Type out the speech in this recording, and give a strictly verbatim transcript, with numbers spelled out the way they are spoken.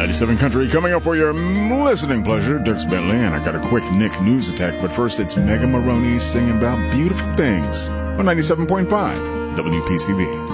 ninety-seven Country coming up for your listening pleasure. Dierks Bentley, and I got a quick Nick news attack. But first, it's Mega Maroney singing about beautiful things on ninety-seven point five W P C B.